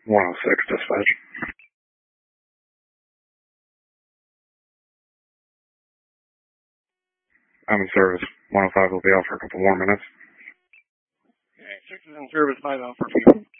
106, dispatch. I'm in service. 105 will be out for a couple more minutes. Okay, 6 is in service, 5 out for a few.